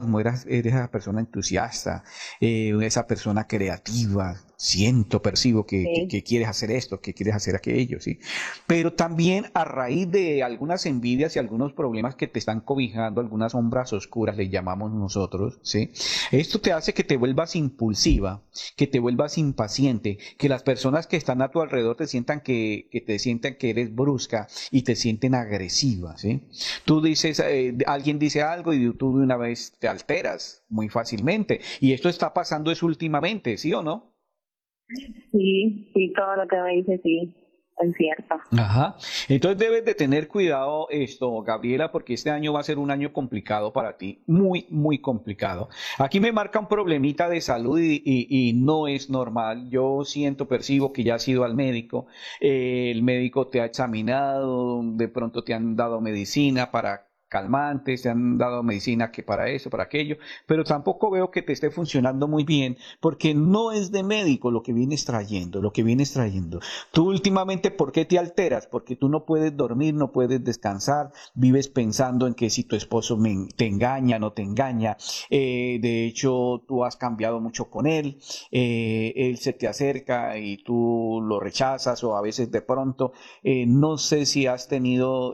como eres esa persona entusiasta, esa persona creativa, percibo Sí, que quieres hacer esto, que quieres hacer aquello, ¿sí? Pero también a raíz de algunas envidias y algunos problemas que te están cobijando, algunas sombras oscuras, le llamamos nosotros, ¿sí? Esto te hace que te vuelvas impulsiva, que te vuelvas impaciente, que las personas que están a tu alrededor te sientan que eres brusca y te sienten agresiva, ¿sí? Tú dices, alguien dice algo y tú de una vez te alteras muy fácilmente. Y esto está pasando es últimamente, ¿sí o no? sí, sí, todo lo que me dice, sí, es cierto. Ajá. Entonces debes de tener cuidado esto, Gabriela, porque este año va a ser un año complicado para ti, muy, muy complicado. Aquí me marca un problemita de salud y no es normal. Yo siento, percibo que ya has ido al médico, el médico te ha examinado, de pronto te han dado medicina para calmantes, te han dado medicina que para eso, para aquello, pero tampoco veo que te esté funcionando muy bien, porque no es de médico lo que vienes trayendo, lo que vienes trayendo. Tú últimamente, ¿por qué te alteras? Porque tú no puedes dormir, no puedes descansar, vives pensando en que si tu esposo te engaña, no te engaña. De hecho, tú has cambiado mucho con él, él se te acerca y tú lo rechazas o a veces de pronto, no sé si has tenido...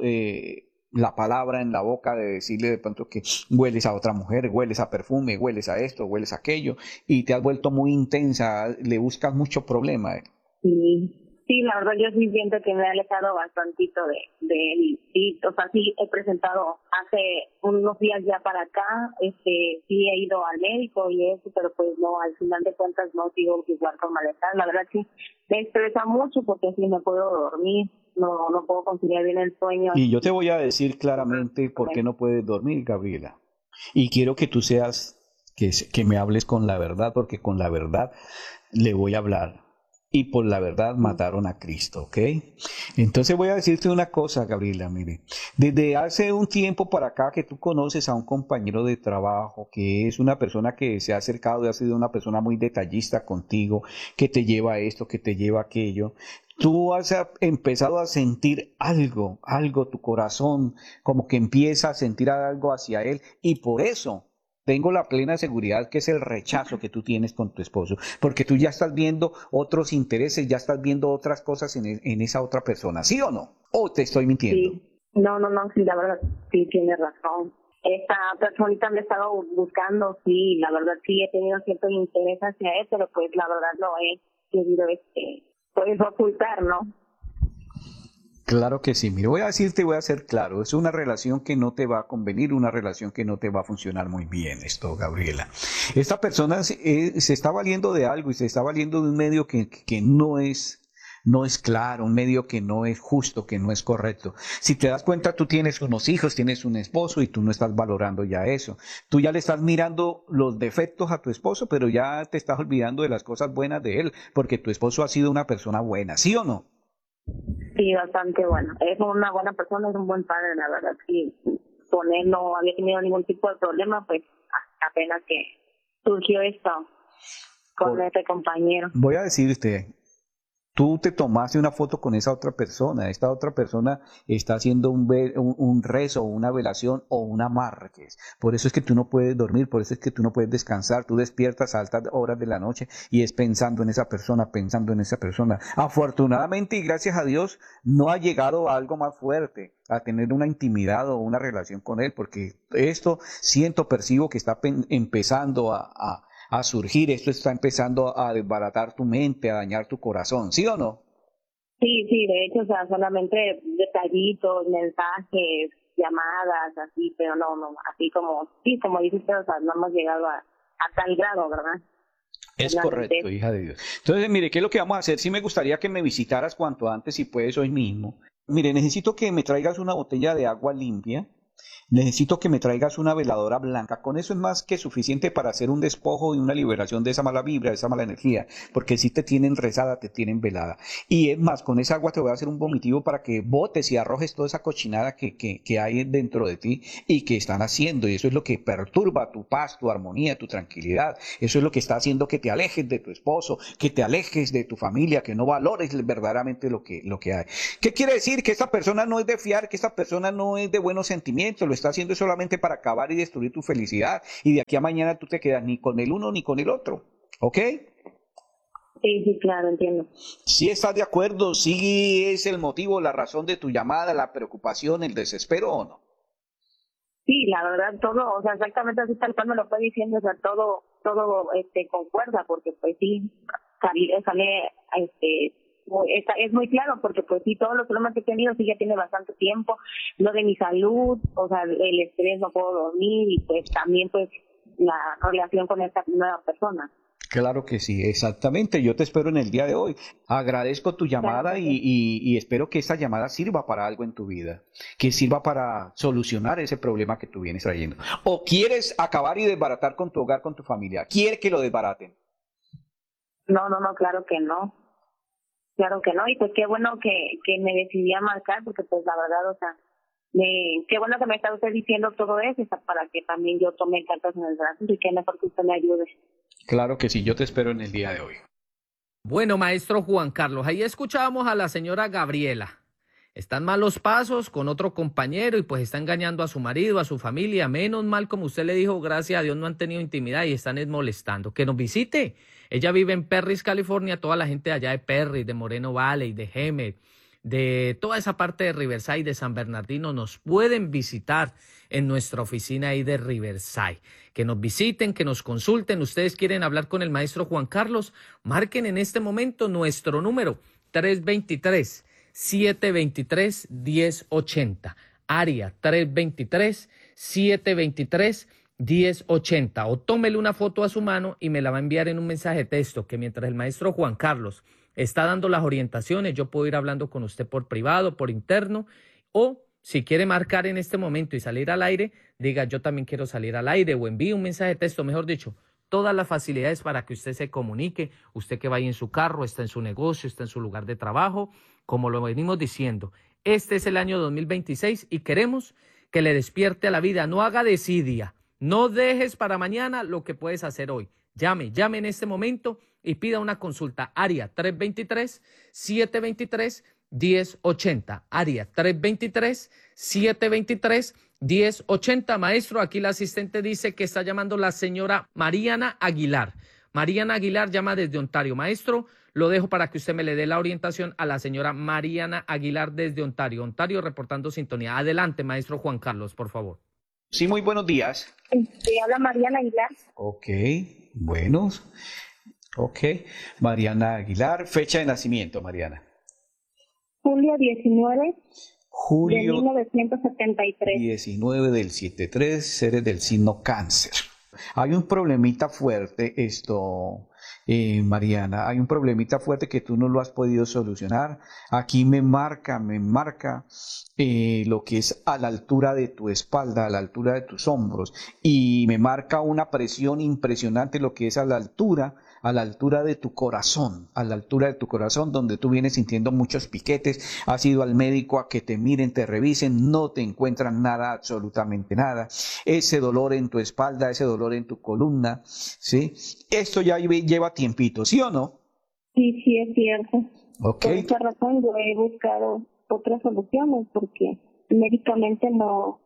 la palabra en la boca de decirle de pronto que hueles a otra mujer, hueles a perfume, hueles a esto, hueles a aquello, y te has vuelto muy intensa, le buscas mucho problema. Sí, sí, la verdad yo sí siento que me he alejado bastantito de él. Sí, o sea, sí he presentado hace unos días ya para acá, sí he ido al médico y eso, pero pues no, al final de cuentas no sigo igual con malestar. La verdad sí me estresa mucho porque sí no puedo dormir, no puedo conciliar bien el sueño Y yo te y voy a decir claramente por qué no puedes dormir, Gabriela. Y quiero que tú seas, que me hables con la verdad, porque con la verdad le voy a hablar. Y por la verdad mataron a Cristo, ¿ok? Entonces voy a decirte una cosa, Gabriela, mire. Desde hace un tiempo para acá que tú conoces a un compañero de trabajo, que es una persona que se ha acercado y ha sido una persona muy detallista contigo, que te lleva a esto, que te lleva a aquello. Tú has empezado a sentir algo, tu corazón, como que empieza a sentir algo hacia él, y por eso tengo la plena seguridad que es el rechazo que tú tienes con tu esposo, porque tú ya estás viendo otros intereses, ya estás viendo otras cosas en esa otra persona, ¿sí o no? ¿O te estoy mintiendo? sí, no, sí, la verdad sí tiene razón. Esta personita me ha estado buscando, sí, la verdad sí he tenido cierto interés hacia él, pero pues la verdad lo he querido, pues ocultar, ¿no? Claro que sí. Mire, voy a decirte, voy a ser claro, es una relación que no te va a convenir, una relación que no te va a funcionar muy bien esto, Gabriela. Esta persona se está valiendo de algo y se está valiendo de un medio que no es claro, un medio que no es justo, que no es correcto. Si te das cuenta, tú tienes unos hijos, tienes un esposo y tú no estás valorando ya eso. Tú ya le estás mirando los defectos a tu esposo, pero ya te estás olvidando de las cosas buenas de él, porque tu esposo ha sido una persona buena, ¿sí o no? Sí, bastante bueno. Es una buena persona, es un buen padre, la verdad. Sí, con él no había tenido ningún tipo de problema, pues apenas que surgió esto con Por, este compañero. voy a decirte, tú te tomaste una foto con esa otra persona, esta otra persona está haciendo un rezo, una velación o un amarres. Por eso es que tú no puedes dormir, por eso es que tú no puedes descansar, tú despiertas a altas horas de la noche y es pensando en esa persona, pensando en esa persona. Afortunadamente y gracias a Dios no ha llegado a algo más fuerte, a tener una intimidad o una relación con él, porque esto siento, percibo que está empezando a surgir, esto está empezando a desbaratar tu mente, a dañar tu corazón, ¿sí o no? Sí, sí, de hecho, o sea, solamente detallitos, mensajes, llamadas, así, pero no, así como, sí, como dices, o sea, no hemos llegado a tal grado, ¿verdad? Es correcto, Solamente, hija de Dios. Entonces, mire, ¿qué es lo que vamos a hacer? Sí me gustaría que me visitaras cuanto antes, si puedes hoy mismo. Mire, necesito que me traigas una botella de agua limpia. Necesito que me traigas una veladora blanca. Con eso es más que suficiente para hacer un despojo y una liberación de esa mala vibra, de esa mala energía. Porque si te tienen rezada, te tienen velada. Y es más, con esa agua te voy a hacer un vomitivo para que botes y arrojes toda esa cochinada que hay dentro de ti y que están haciendo. Y eso es lo que perturba tu paz, tu armonía, tu tranquilidad. Eso es lo que está haciendo que te alejes de tu esposo, que te alejes de tu familia, que no valores verdaderamente lo que hay. ¿Qué quiere decir? Que esta persona no es de fiar, que esta persona no es de buenos sentimientos pensamiento, lo está haciendo solamente para acabar y destruir tu felicidad. Y de aquí a mañana tú te quedas ni con el uno ni con el otro. ¿Ok? Sí, sí, claro, entiendo. Si estás de acuerdo, si es el motivo, la razón de tu llamada, la preocupación, el desespero o no. Sí, la verdad, todo, o sea, exactamente así tal cual me lo fue diciendo, o sea, todo, concuerda, porque pues sí, sale, es muy claro, porque pues sí, todos los problemas que he tenido, sí, ya tiene bastante tiempo, lo de mi salud, o sea, el estrés, no puedo dormir, y pues también, pues, la relación con esta nueva persona. Claro que sí, exactamente. Yo te espero en el día de hoy. Agradezco tu Claro llamada que sí. y espero que esta llamada sirva para algo en tu vida, que sirva para solucionar ese problema que tú vienes trayendo. ¿O quieres acabar y desbaratar con tu hogar, con tu familia? ¿Quieres que lo desbaraten? No, no, no, claro que no. Claro que no, y pues qué bueno que me decidí a marcar, porque pues la verdad, o sea, qué bueno que me está usted diciendo todo eso, o sea, para que también yo tome cartas en el brazo y que mejor que usted me ayude. Claro que sí, yo te espero en el día de hoy. Bueno, maestro Juan Carlos, ahí escuchábamos a la señora Gabriela. Está en malos pasos con otro compañero y pues está engañando a su marido, a su familia. Menos mal, como usted le dijo, gracias a Dios no han tenido intimidad y están molestando. Que nos visite. Ella vive en Perris, California. Toda la gente de allá de Perris, de Moreno Valley, de Hemet, de toda esa parte de Riverside, de San Bernardino, nos pueden visitar en nuestra oficina ahí de Riverside. Que nos visiten, que nos consulten. Ustedes quieren hablar con el maestro Juan Carlos, marquen en este momento nuestro número 323-723-1080, área 323-723-1080, o tómele una foto a su mano y me la va a enviar en un mensaje de texto, que mientras el maestro Juan Carlos está dando las orientaciones, yo puedo ir hablando con usted por privado, por interno, o si quiere marcar en este momento y salir al aire, diga yo también quiero salir al aire, o envíe un mensaje de texto, mejor dicho, todas las facilidades para que usted se comunique, usted que vaya en su carro, está en su negocio, está en su lugar de trabajo, como lo venimos diciendo. Este es el año 2026 y queremos que le despierte a la vida, no haga desidia, no dejes para mañana lo que puedes hacer hoy. Llame en este momento y pida una consulta, área 323-723-1080, área 323-723-1080. Maestro, aquí la asistente dice que está llamando la señora Mariana Aguilar. Mariana Aguilar llama desde Ontario. Maestro, lo dejo para que usted me le dé la orientación a la señora Mariana Aguilar desde Ontario. Ontario reportando sintonía. Adelante, maestro Juan Carlos, por favor. Sí, muy buenos días. Habla Mariana Aguilar. Ok, buenos. Ok, Mariana Aguilar, fecha de nacimiento, Mariana. Julio 19 de Julio 1973. 19 del 73, eres del signo cáncer. Hay un problemita fuerte, Mariana, hay un problemita fuerte que tú no lo has podido solucionar. Aquí me marca lo que es a la altura de tu espalda, a la altura de tus hombros, y me marca una presión impresionante lo que es a la altura de tu corazón, donde tú vienes sintiendo muchos piquetes, has ido al médico a que te miren, te revisen, no te encuentran nada, absolutamente nada, ese dolor en tu espalda, ese dolor en tu columna, ¿sí? Esto ya lleva tiempito, ¿sí o no? Sí, sí, es cierto. Ok. Por esa razón yo he buscado otras soluciones, porque médicamente no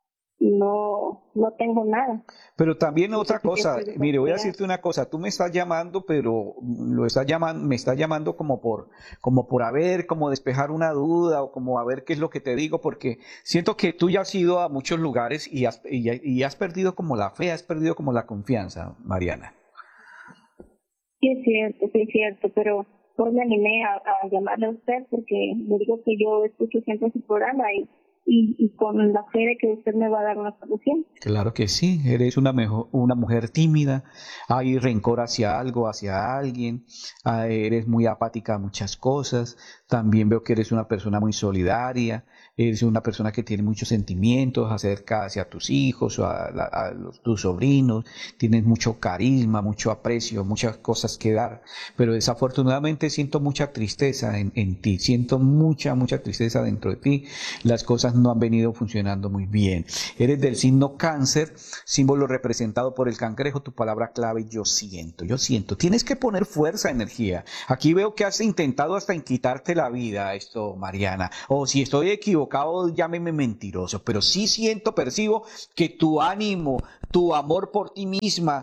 tengo nada. Pero también otra cosa, mire, voy a decir decirte una cosa, tú me estás llamando, pero me estás llamando como por como despejar una duda o como a ver qué es lo que te digo, porque siento que tú ya has ido a muchos lugares y has perdido como la fe, has perdido como la confianza, Mariana. Sí, es cierto, pero hoy me animé a llamarle a usted porque le digo que yo escucho siempre su programa y con la fe de que usted me va a dar una solución. Claro que sí, eres una mujer tímida, hay rencor hacia algo, hacia alguien, eres muy apática a muchas cosas, también veo que eres una persona muy solidaria, eres una persona que tiene muchos sentimientos hacia tus hijos o tus sobrinos, tienes mucho carisma, mucho aprecio, muchas cosas que dar, pero desafortunadamente siento mucha tristeza en ti, siento mucha tristeza dentro de ti, las cosas no han venido funcionando muy bien. Eres del signo cáncer, símbolo representado por el cangrejo, tu palabra clave, yo siento. Tienes que poner fuerza, energía. Aquí veo que has intentado hasta en quitarte la vida esto, Mariana. O si estoy equivocado, llámeme mentiroso, pero sí percibo que tu ánimo, tu amor por ti misma,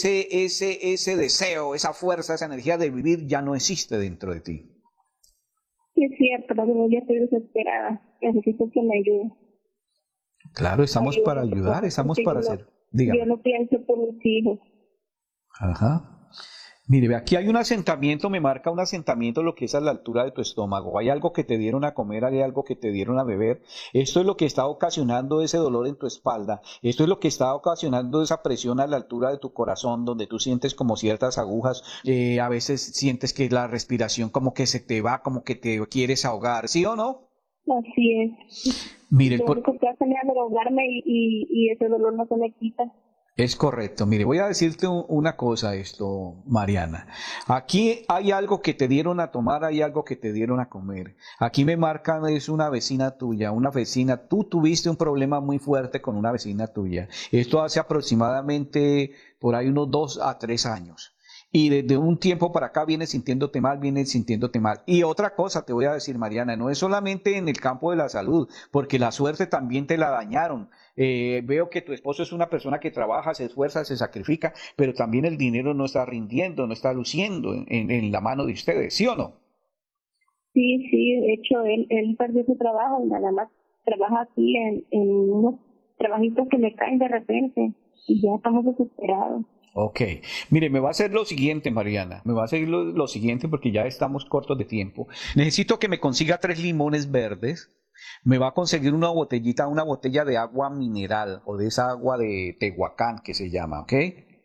ese deseo, esa fuerza, esa energía de vivir ya no existe dentro de ti. Sí, es cierto, pero yo estoy desesperada. Necesito que me ayude. Claro, estamos para ayudar, estamos para hacer. Dígame. Yo no pienso por mis hijos. Ajá. Mire, ve, aquí hay un asentamiento, me marca un asentamiento lo que es a la altura de tu estómago. Hay algo que te dieron a comer, hay algo que te dieron a beber. Esto es lo que está ocasionando ese dolor en tu espalda. Esto es lo que está ocasionando esa presión a la altura de tu corazón, donde tú sientes como ciertas agujas. A veces sientes que la respiración como que se te va, como que te quieres ahogar, ¿sí o no? Así es. Mire, Lo único que hace es ahogarme y ese dolor no se me quita. Es correcto. Mire, voy a decirte una cosa Mariana. Aquí hay algo que te dieron a tomar, hay algo que te dieron a comer. Aquí me marcan, es una vecina tuya, una vecina. Tú tuviste un problema muy fuerte con una vecina tuya. Esto hace aproximadamente por ahí unos 2 a 3 años. Y desde un tiempo para acá vienes sintiéndote mal. Y otra cosa te voy a decir, Mariana, no es solamente en el campo de la salud, porque la suerte también te la dañaron. Veo que tu esposo es una persona que trabaja, se esfuerza, se sacrifica, pero también el dinero no está rindiendo, no está luciendo en la mano de ustedes, ¿sí o no? Sí, de hecho, él perdió su trabajo y nada más trabaja aquí en unos trabajitos que le caen de repente y ya estamos desesperados. Ok, mire, me va a hacer lo siguiente, Mariana, me va a hacer lo siguiente porque ya estamos cortos de tiempo. Necesito que me consiga 3 limones verdes, me va a conseguir una botella de agua mineral o de esa agua de Tehuacán que se llama, ¿ok?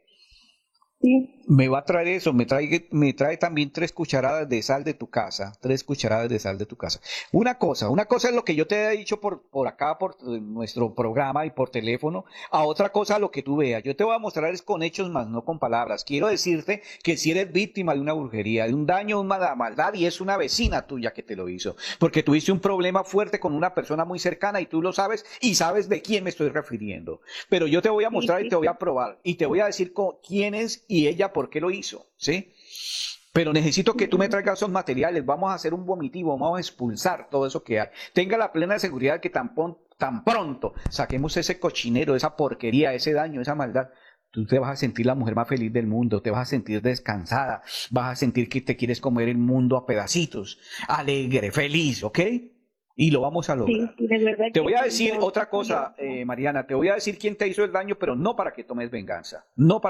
Sí. Me va a traer eso, me trae también 3 cucharadas de sal de tu casa, 3 cucharadas de sal de tu casa. Una cosa es lo que yo te he dicho por acá, por nuestro programa y por teléfono, a otra cosa lo que tú veas. Yo te voy a mostrar es con hechos más, no con palabras. Quiero decirte que si eres víctima de una brujería, de un daño, una maldad, y es una vecina tuya que te lo hizo, porque tuviste un problema fuerte con una persona muy cercana y tú lo sabes y sabes de quién me estoy refiriendo. Pero yo te voy a mostrar y te voy a probar y te voy a decir quién es y ella por qué lo hizo, ¿sí? Pero necesito que tú me traigas esos materiales, vamos a hacer un vomitivo, vamos a expulsar todo eso que hay. Tenga la plena seguridad que tan pronto saquemos ese cochinero, esa porquería, ese daño, esa maldad, tú te vas a sentir la mujer más feliz del mundo, te vas a sentir descansada, vas a sentir que te quieres comer el mundo a pedacitos, alegre, feliz, ¿ok? Y lo vamos a lograr. Sí, de verdad. Te voy a decir otra cosa, Mariana, te voy a decir quién te hizo el daño, pero no para que tomes venganza,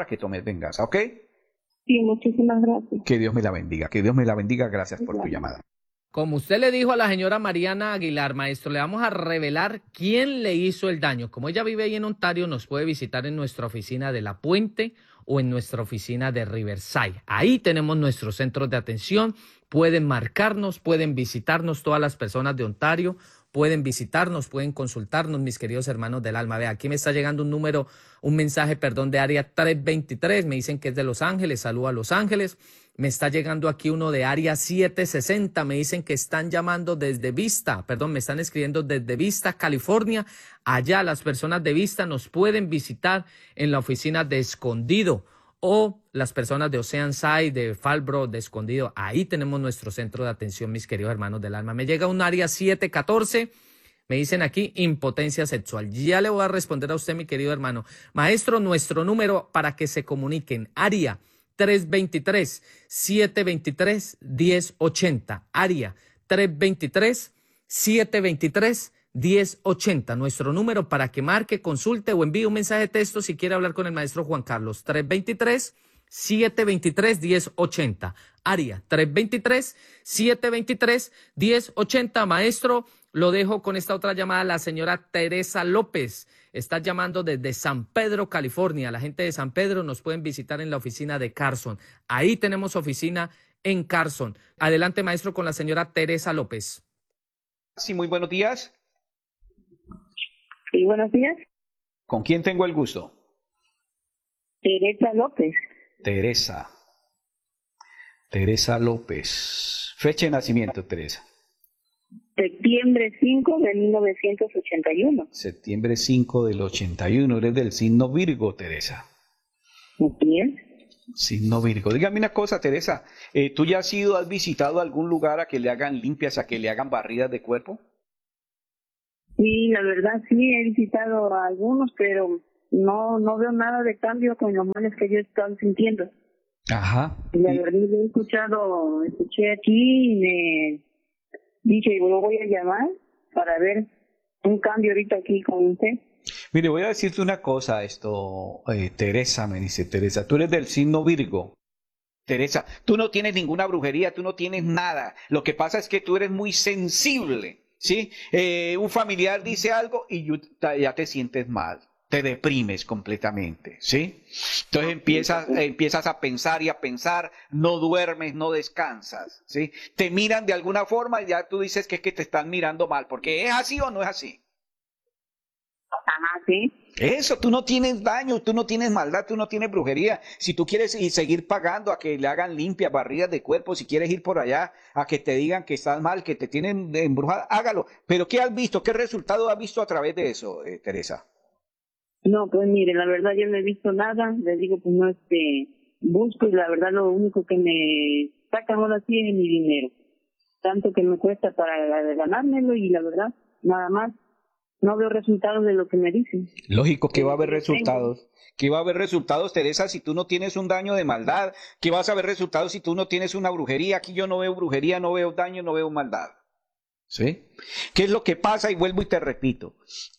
¿ok? Sí, muchísimas gracias. Que Dios me la bendiga, gracias por tu llamada. Como usted le dijo a la señora Mariana Aguilar, maestro, le vamos a revelar quién le hizo el daño. Como ella vive ahí en Ontario, nos puede visitar en nuestra oficina de La Puente o en nuestra oficina de Riverside. Ahí tenemos nuestros centros de atención. Pueden marcarnos, pueden visitarnos todas las personas de Ontario, pueden visitarnos, pueden consultarnos, mis queridos hermanos del alma. Vea, aquí me está llegando un mensaje de área 323, me dicen que es de Los Ángeles, saludo a Los Ángeles. Me está llegando aquí uno de área 760, me dicen que están llamando desde Vista, me están escribiendo desde Vista, California. Allá las personas de Vista nos pueden visitar en la oficina de Escondido o las personas de Oceanside, de Fallbrook, de Escondido. Ahí tenemos nuestro centro de atención, mis queridos hermanos del alma. Me llega un área 714. Me dicen aquí impotencia sexual. Ya le voy a responder a usted, mi querido hermano. Maestro, nuestro número para que se comuniquen. Área 323-723-1080. Área 323-723-1080. Nuestro número para que marque, consulte o envíe un mensaje de texto si quiere hablar con el maestro Juan Carlos. 323-723-1080. Área 323-723-1080. Maestro, lo dejo con esta otra llamada, la señora Teresa López. Está llamando desde San Pedro, California. La gente de San Pedro nos pueden visitar en la oficina de Carson. Ahí tenemos oficina en Carson. Adelante, maestro, con la señora Teresa López. Sí, muy buenos días. Sí, buenos días. ¿Con quién tengo el gusto? Teresa López. Teresa López. Fecha de nacimiento, Teresa. Septiembre 5 de 1981. Septiembre 5 del 81. Eres del signo Virgo, Teresa. Bien. Signo Virgo. Dígame una cosa, Teresa. ¿Tú ya has visitado algún lugar a que le hagan limpias, a que le hagan barridas de cuerpo? Sí, la verdad sí, he visitado a algunos, pero no veo nada de cambio con los males que yo estaba sintiendo. Ajá. Y la verdad yo escuché aquí y me dije, lo voy a llamar para ver un cambio ahorita aquí con usted. Mire, voy a decirte una cosa, Teresa, me dice Teresa, tú eres del signo Virgo. Teresa, tú no tienes ninguna brujería, tú no tienes nada. Lo que pasa es que tú eres muy sensible, ¿sí? Un familiar dice algo y ya te sientes mal, te deprimes completamente, ¿sí? Entonces empiezas a pensar y a pensar, no duermes, no descansas, ¿sí? Te miran de alguna forma y ya tú dices que es que te están mirando mal, porque ¿es así o no es así? Ajá, sí. Eso, tú no tienes daño, tú no tienes maldad, tú no tienes brujería. Si tú quieres seguir pagando a que le hagan limpias, barridas de cuerpo, si quieres ir por allá a que te digan que estás mal, que te tienen embrujada, hágalo. Pero ¿qué has visto? ¿Qué resultado has visto a través de eso, Teresa? No, pues mire, la verdad yo no he visto nada, les digo, pues no, busco y la verdad lo único que me sacan ahora sí es mi dinero. Tanto que me cuesta para ganármelo y la verdad, nada más. No veo resultados de lo que me dicen. Lógico que va a haber resultados. ¿Qué va a haber resultados, Teresa, si tú no tienes un daño de maldad? ¿Qué vas a ver resultados si tú no tienes una brujería? Aquí yo no veo brujería, no veo daño, no veo maldad. ¿Sí? ¿Qué es lo que pasa? Y vuelvo y te repito.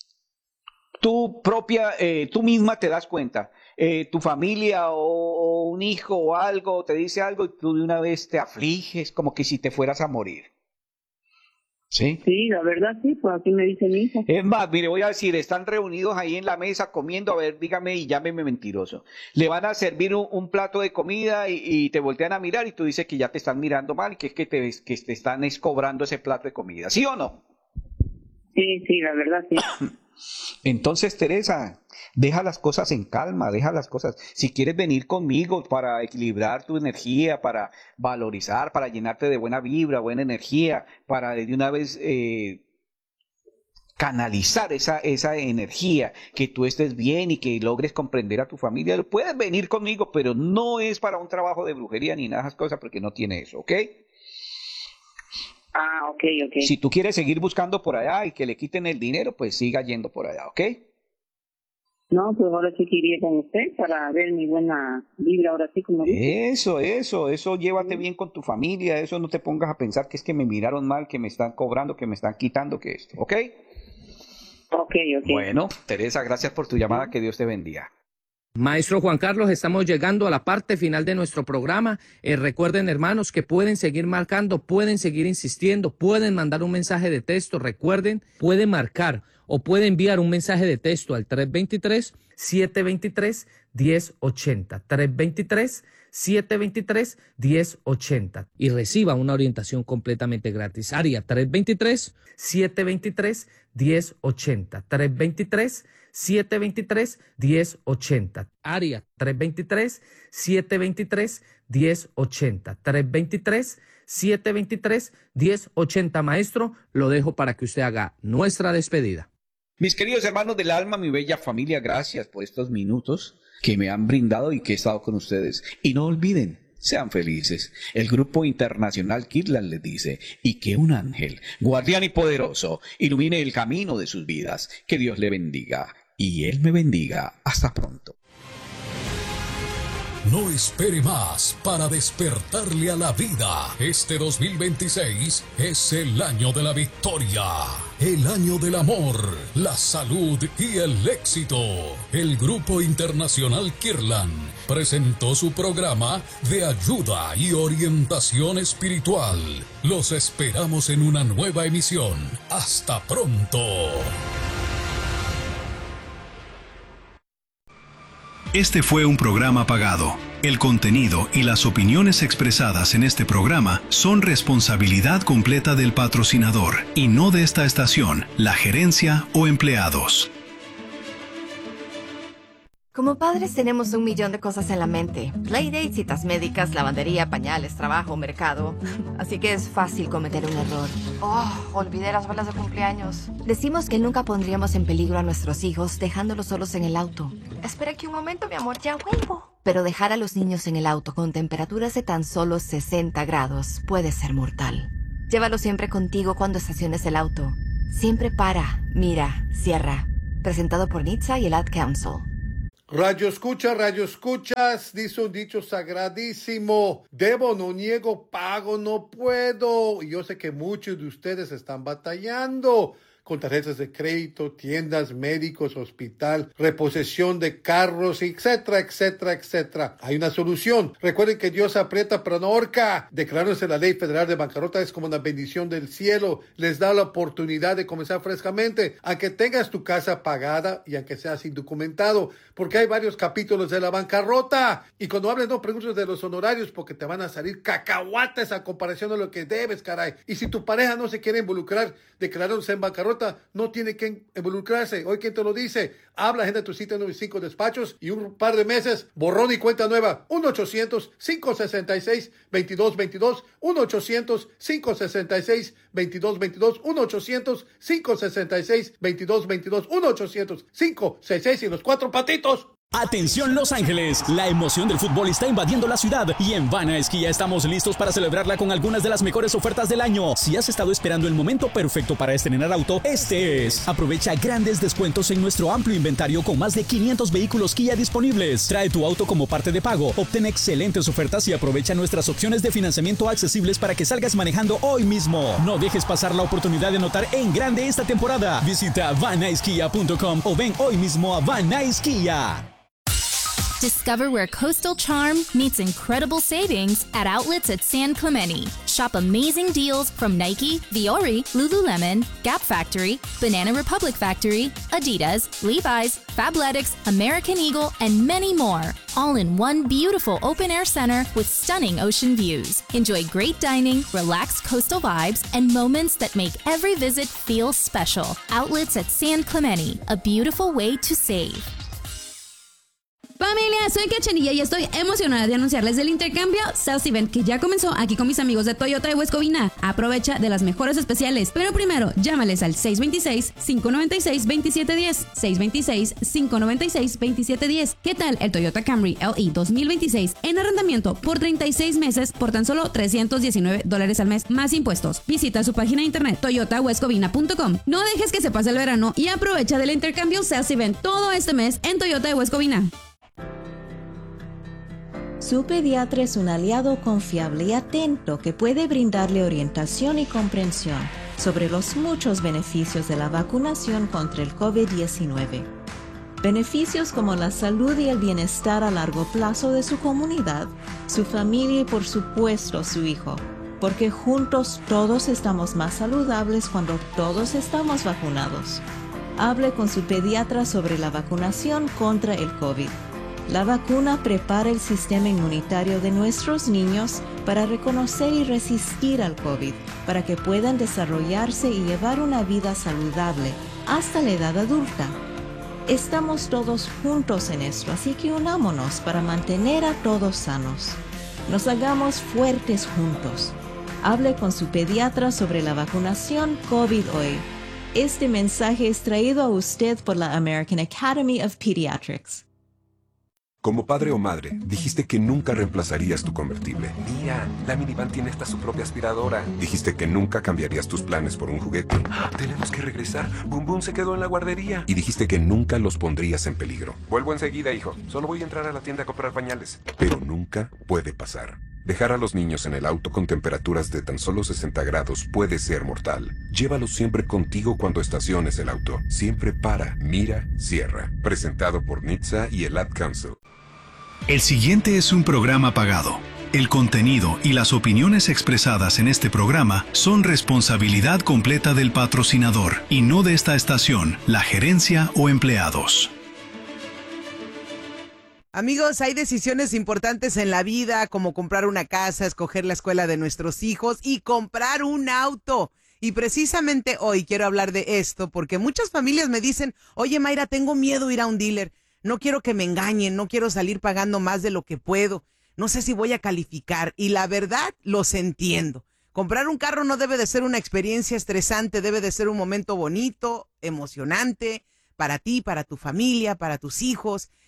Tú misma te das cuenta. Tu familia o un hijo o algo te dice algo y tú de una vez te afliges como que si te fueras a morir. ¿Sí? Sí, la verdad sí, pues así me dice mi hijo. Es más, mire, voy a decir, están reunidos ahí en la mesa comiendo, a ver, dígame y llámeme mentiroso. Le van a servir un plato de comida y te voltean a mirar y tú dices que ya te están mirando mal y que es que te están cobrando ese plato de comida, ¿sí o no? Sí, la verdad sí. Entonces, Teresa, deja las cosas en calma, deja las cosas. Si quieres venir conmigo para equilibrar tu energía, para valorizar, para llenarte de buena vibra, buena energía, para de una vez canalizar esa energía, que tú estés bien y que logres comprender a tu familia, puedes venir conmigo, pero no es para un trabajo de brujería ni nada de esas cosas porque no tiene eso, ¿ok? Ah, ok. Si tú quieres seguir buscando por allá y que le quiten el dinero, pues siga yendo por allá, ¿ok? No, pues ahora sí que iría con usted para ver mi buena vibra ahora sí como dice. Eso, llévate bien con tu familia, eso no te pongas a pensar que es que me miraron mal, que me están cobrando, que me están quitando, que esto, ¿ok? Ok. Bueno, Teresa, gracias por tu llamada, que Dios te bendiga. Maestro Juan Carlos, estamos llegando a la parte final de nuestro programa. Recuerden, hermanos, que pueden seguir marcando, pueden seguir insistiendo, pueden mandar un mensaje de texto. Recuerden, pueden marcar o pueden enviar un mensaje de texto al 323-723-1080. 323-723-1080 y reciba una orientación completamente gratis. Área 323-723-1080. 323-723-1080. Área 323-723-1080. 323-723-1080. Maestro, lo dejo para que usted haga nuestra despedida. Mis queridos hermanos del alma, mi bella familia, gracias por estos minutos que me han brindado y que he estado con ustedes. Y no olviden, sean felices. El Grupo Internacional Kirtland les dice, y que un ángel, guardián y poderoso, ilumine el camino de sus vidas. Que Dios le bendiga y Él me bendiga. Hasta pronto. No espere más para despertarle a la vida. Este 2026 es el año de la victoria, el año del amor, la salud y el éxito. El Grupo Internacional Kirtland presentó su programa de ayuda y orientación espiritual. Los esperamos en una nueva emisión. Hasta pronto. Este fue un programa pagado. El contenido y las opiniones expresadas en este programa son responsabilidad completa del patrocinador y no de esta estación, la gerencia o empleados. Como padres tenemos 1,000,000 de cosas en la mente. Playdates, citas médicas, lavandería, pañales, trabajo, mercado. Así que es fácil cometer un error. Olvidé las velas de cumpleaños. Decimos que nunca pondríamos en peligro a nuestros hijos dejándolos solos en el auto. Espera aquí un momento, mi amor, ya vuelvo. Pero dejar a los niños en el auto con temperaturas de tan solo 60 grados puede ser mortal. Llévalo siempre contigo cuando estaciones el auto. Siempre para, mira, cierra. Presentado por NHTSA y el Ad Council. Radio escuchas, dice un dicho sagradísimo: debo, no niego, pago, no puedo. Y yo sé que muchos de ustedes están batallando con tarjetas de crédito, tiendas, médicos, hospital, reposición de carros, etcétera, etcétera, etcétera. Hay una solución. Recuerden que Dios aprieta pero no ahorca. Declarándose la ley federal de bancarrota es como una bendición del cielo. Les da la oportunidad de comenzar frescamente, aunque tengas tu casa pagada y aunque seas indocumentado, porque hay varios capítulos de la bancarrota. Y cuando hables, no preguntes de los honorarios, porque te van a salir cacahuates a comparación de lo que debes, caray. Y si tu pareja no se quiere involucrar declarándose en bancarrota, no tiene que involucrarse. Hoy, ¿quién te lo dice? Habla, agenda tu cita en 95 despachos y un par de meses, borrón y cuenta nueva. 1-800-566-2222. 1-800-566-2222. 1-800-566-2222. 1-800-566 y los cuatro patitos. Atención Los Ángeles, la emoción del fútbol está invadiendo la ciudad y en Vana Esquí estamos listos para celebrarla con algunas de las mejores ofertas del año. Si has estado esperando el momento perfecto para estrenar auto, este es. Aprovecha grandes descuentos en nuestro amplio inventario con más de 500 vehículos Kia disponibles. Trae tu auto como parte de pago, obtén excelentes ofertas y aprovecha nuestras opciones de financiamiento accesibles para que salgas manejando hoy mismo. No dejes pasar la oportunidad de anotar en grande esta temporada. Visita vanaiskia.com o ven hoy mismo a Vana Kia. Discover where coastal charm meets incredible savings at outlets at San Clemente. Shop amazing deals from Nike, Viore, Lululemon, Gap Factory, Banana Republic Factory, Adidas, Levi's, Fabletics, American Eagle, and many more. All in one beautiful open-air center with stunning ocean views. Enjoy great dining, relaxed coastal vibes, and moments that make every visit feel special. Outlets at San Clemente, a beautiful way to save. Familia, soy Cachanilla y estoy emocionada de anunciarles el intercambio Sales Event que ya comenzó aquí con mis amigos de Toyota de West Covina. Aprovecha de las mejores especiales, pero primero llámales al 626-596-2710. 626-596-2710. ¿Qué tal el Toyota Camry LE 2026 en arrendamiento por 36 meses por tan solo $319 al mes más impuestos? Visita su página de internet toyotawestcovina.com. No dejes que se pase el verano y aprovecha del intercambio Sales Event todo este mes en Toyota de West Covina. Su pediatra es un aliado confiable y atento que puede brindarle orientación y comprensión sobre los muchos beneficios de la vacunación contra el COVID-19. Beneficios como la salud y el bienestar a largo plazo de su comunidad, su familia y por supuesto su hijo, porque juntos todos estamos más saludables cuando todos estamos vacunados. Hable con su pediatra sobre la vacunación contra el COVID. La vacuna prepara el sistema inmunitario de nuestros niños para reconocer y resistir al COVID, para que puedan desarrollarse y llevar una vida saludable hasta la edad adulta. Estamos todos juntos en esto, así que unámonos para mantener a todos sanos. Nos hagamos fuertes juntos. Hable con su pediatra sobre la vacunación COVID hoy. Este mensaje es traído a usted por la American Academy of Pediatrics. Como padre o madre, dijiste que nunca reemplazarías tu convertible. Mira, la minivan tiene hasta su propia aspiradora. Dijiste que nunca cambiarías tus planes por un juguete. Tenemos que regresar. Boom Boom se quedó en la guardería. Y dijiste que nunca los pondrías en peligro. Vuelvo enseguida, hijo. Solo voy a entrar a la tienda a comprar pañales. Pero nunca puede pasar. Dejar a los niños en el auto con temperaturas de tan solo 60 grados puede ser mortal. Llévalos siempre contigo cuando estaciones el auto. Siempre para, mira, cierra. Presentado por NHTSA y el Ad Council. El siguiente es un programa pagado. El contenido y las opiniones expresadas en este programa son responsabilidad completa del patrocinador y no de esta estación, la gerencia o empleados. Amigos, hay decisiones importantes en la vida, como comprar una casa, escoger la escuela de nuestros hijos y comprar un auto. Y precisamente hoy quiero hablar de esto porque muchas familias me dicen, oye Mayra, tengo miedo ir a un dealer. No quiero que me engañen, no quiero salir pagando más de lo que puedo. No sé si voy a calificar. Y la verdad, los entiendo. Comprar un carro no debe de ser una experiencia estresante, debe de ser un momento bonito, emocionante, para ti, para tu familia, para tus hijos.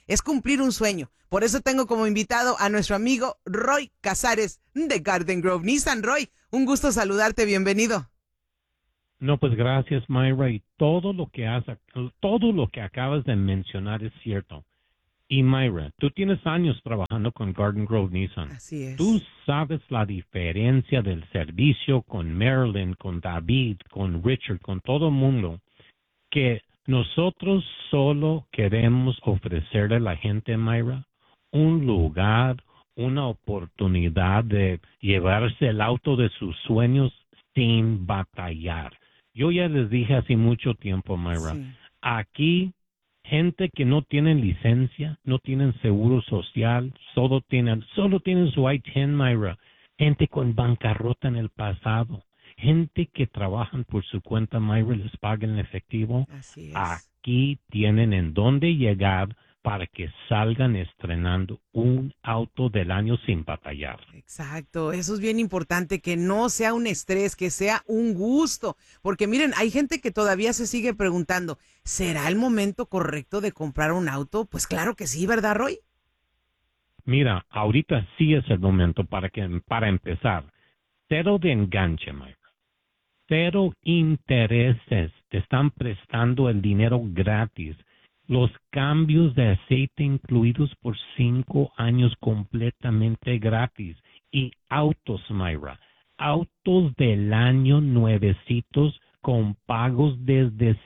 es cumplir un sueño. Por eso tengo como invitado a nuestro amigo Roy Casares de Garden Grove Nissan. Roy, un gusto saludarte, bienvenido. No, pues gracias, Mayra, y todo lo que acabas de mencionar es cierto. Y Mayra, tú tienes años trabajando con Garden Grove Nissan. Así es. Tú sabes la diferencia del servicio con Marilyn, con David, con Richard, con todo el mundo, que nosotros solo queremos ofrecerle a la gente, Mayra, un lugar, una oportunidad de llevarse el auto de sus sueños sin batallar. Yo ya les dije hace mucho tiempo, Mayra, sí. Aquí gente que no tienen licencia, no tienen seguro social, solo tienen su I-10, Mayra. Gente con bancarrota en el pasado, gente que trabajan por su cuenta, Mayra, les pagan en efectivo. Así es. Aquí tienen en dónde llegar para que salgan estrenando un auto del año sin batallar. Exacto, eso es bien importante, que no sea un estrés, que sea un gusto, porque miren, hay gente que todavía se sigue preguntando, ¿será el momento correcto de comprar un auto? Pues claro que sí, ¿verdad, Roy? Mira, ahorita sí es el momento para empezar. Cero de enganche, Mike. Cero intereses, te están prestando el dinero gratis. Los cambios de aceite incluidos por 5 años completamente gratis. Y autos, Mayra. Autos del año nuevecitos con pagos desde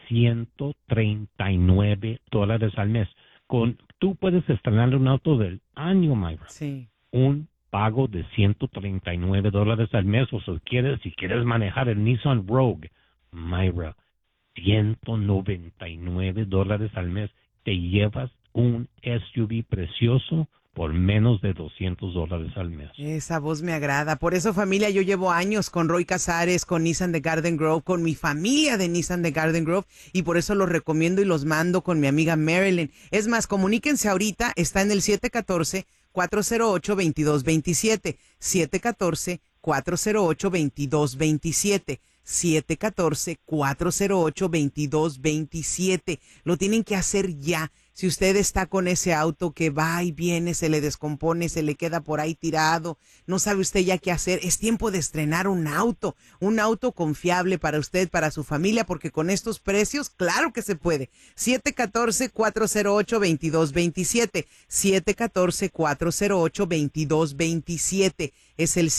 $139 al mes. Tú puedes estrenar un auto del año, Mayra. Sí. Un pago de $139 al mes. O si quieres manejar el Nissan Rogue, Mayra, $199 al mes. Te llevas un SUV precioso por menos de $200 al mes. Esa voz me agrada. Por eso, familia, yo llevo años con Roy Casares, con Nissan de Garden Grove, con mi familia de Nissan de Garden Grove, y por eso los recomiendo y los mando con mi amiga Marilyn. Es más, comuníquense ahorita, está en el 714-408-2227. 714-408-2227. 714-408-2227. Lo tienen que hacer ya. Si usted está con ese auto que va y viene, se le descompone, se le queda por ahí tirado, no sabe usted ya qué hacer, es tiempo de estrenar un auto confiable para usted, para su familia, porque con estos precios, claro que se puede. 714-408-2227. 714-408-2227. Es el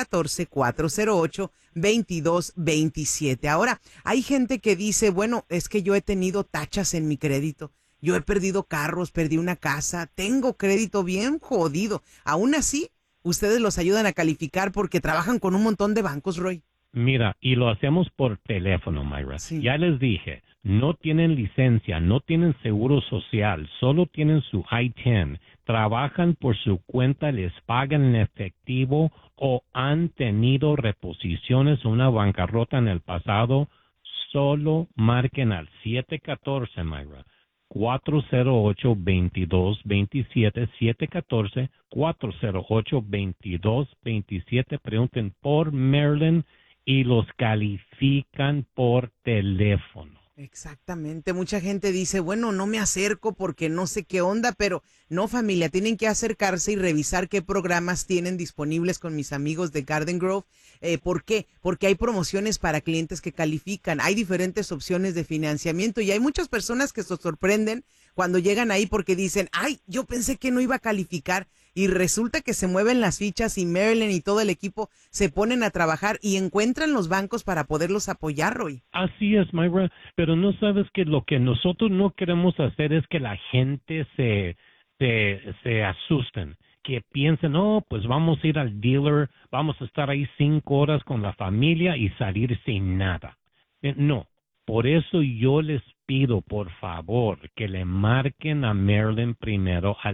714-408-2227. Ahora, hay gente que dice, bueno, es que yo he tenido tachas en mi crédito. Yo he perdido carros, perdí una casa, tengo crédito bien jodido. Aún así, ustedes los ayudan a calificar porque trabajan con un montón de bancos, Roy. Mira, y lo hacemos por teléfono, Mayra. Sí. Ya les dije, no tienen licencia, no tienen seguro social, solo tienen su I-10. Trabajan por su cuenta, les pagan en efectivo o han tenido reposiciones o una bancarrota en el pasado. Solo marquen al 714, Mayra. 408-2227, 714-408-2227. Pregunten por Marilyn y los califican por teléfono. Exactamente. Mucha gente dice, bueno, no me acerco porque no sé qué onda, pero no, familia, tienen que acercarse y revisar qué programas tienen disponibles con mis amigos de Garden Grove. ¿Por qué? Porque hay promociones para clientes que califican, hay diferentes opciones de financiamiento y hay muchas personas que se sorprenden cuando llegan ahí porque dicen, ay, yo pensé que no iba a calificar. Y resulta que se mueven las fichas y Marilyn y todo el equipo se ponen a trabajar y encuentran los bancos para poderlos apoyar, Roy. Así es, Mayra, pero no sabes que lo que nosotros no queremos hacer es que la gente se asusten, que piensen, no, pues vamos a ir al dealer, vamos a estar ahí 5 horas con la familia y salir sin nada. No, por eso yo les pido, por favor, que le marquen a Marilyn primero al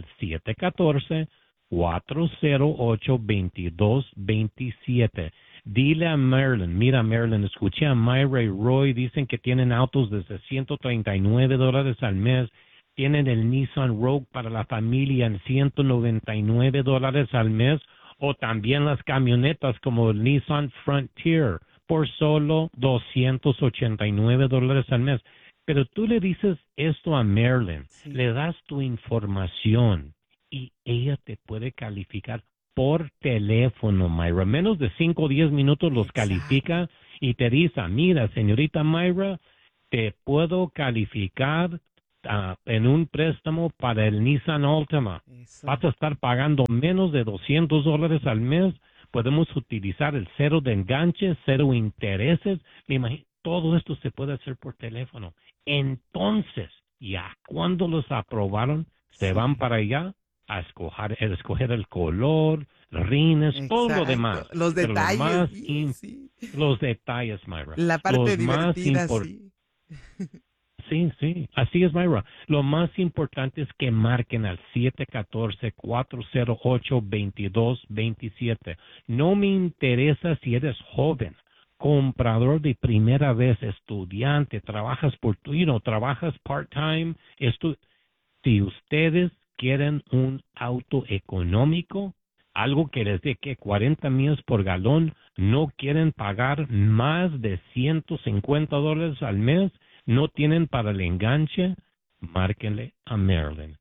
714-408-2227. Dile a Marilyn, mira Marilyn, escuché a Mayra y Roy, dicen que tienen autos desde $139 al mes, tienen el Nissan Rogue para la familia en $199 al mes, o también las camionetas como el Nissan Frontier por solo $289 al mes. Pero tú le dices esto a Marilyn, le das tu información y ella te puede calificar por teléfono, Myra. Menos de 5 o 10 minutos los califica y te dice, mira, señorita Myra, te puedo calificar en un préstamo para el Nissan Altima. Vas a estar pagando menos de $200 al mes. Podemos utilizar el cero de enganche, cero intereses. Me imagino, todo esto se puede hacer por teléfono. Entonces, ya cuando los aprobaron, se van para allá a escoger el color, rines, todo lo demás. Los Pero detalles. Los detalles, Myra. La parte divertida, Sí, así es, Myra. Lo más importante es que marquen al 714-408-2227. No me interesa si eres joven, comprador de primera vez, estudiante, trabajas por trabajas part-time. Si ustedes quieren un auto económico, algo que les dé que 40 millas por galón, no quieren pagar más de $150 al mes, no tienen para el enganche, márquenle a Marilyn.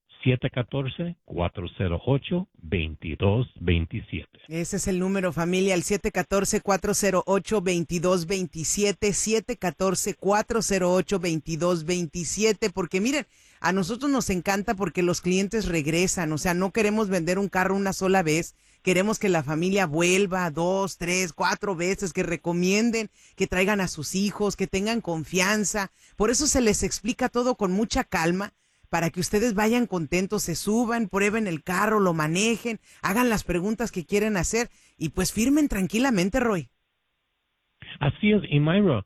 714-408-2227. Ese es el número, familia, el 714-408-2227, 714-408-2227, porque miren, a nosotros nos encanta porque los clientes regresan, o sea, no queremos vender un carro una sola vez, queremos que la familia vuelva 2, 3, 4 veces, que recomienden, que traigan a sus hijos, que tengan confianza, por eso se les explica todo con mucha calma, para que ustedes vayan contentos, se suban, prueben el carro, lo manejen, hagan las preguntas que quieren hacer y pues firmen tranquilamente, Roy. Así es, y Myra,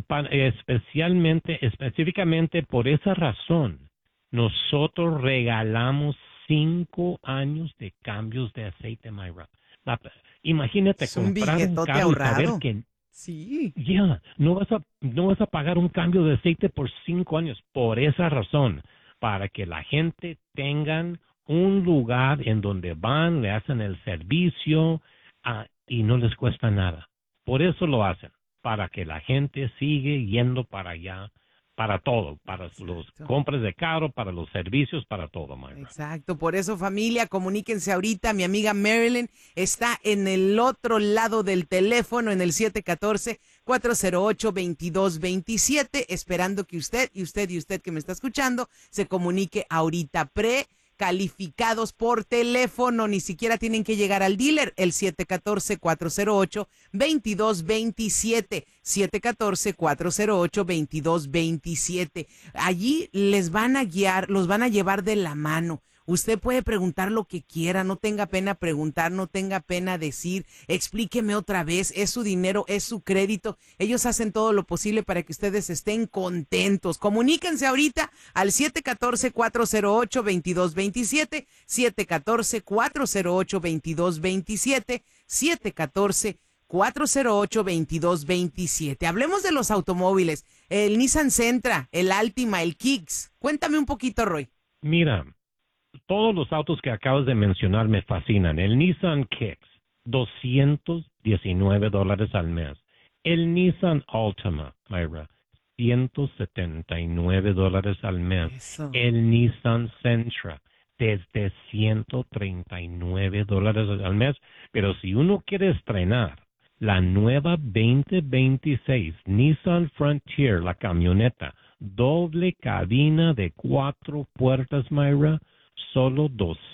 específicamente por esa razón, nosotros regalamos 5 años de cambios de aceite, Myra. Imagínate comprar un carro ahorrado. Y saber que sí, no vas a pagar un cambio de aceite por 5 años, por esa razón. Para que la gente tengan un lugar en donde van, le hacen el servicio y no les cuesta nada. Por eso lo hacen, para que la gente sigue yendo para allá, para todo, para los compras de carro, para los servicios, para todo, Myra. Exacto, por eso familia, comuníquense ahorita, mi amiga Marilyn está en el otro lado del teléfono, en el 714-408-2227, esperando que usted que me está escuchando, se comunique ahorita calificados por teléfono, ni siquiera tienen que llegar al dealer, el 714-408-2227, 714-408-2227. Allí les van a guiar, los van a llevar de la mano. Usted puede preguntar lo que quiera, no tenga pena preguntar, no tenga pena decir, explíqueme otra vez, es su dinero, es su crédito. Ellos hacen todo lo posible para que ustedes estén contentos. Comuníquense ahorita al 714-408-2227, 714-408-2227, 714-408-2227. Hablemos de los automóviles, el Nissan Sentra, el Altima, el Kicks. Cuéntame un poquito, Roy. Mira, todos los autos que acabas de mencionar me fascinan. El Nissan Kicks, $219 al mes. El Nissan Altima, Myra, $179 al mes. Eso. El Nissan Sentra, desde $139 al mes. Pero si uno quiere estrenar la nueva 2026 Nissan Frontier, la camioneta, doble cabina de 4 puertas, Myra, solo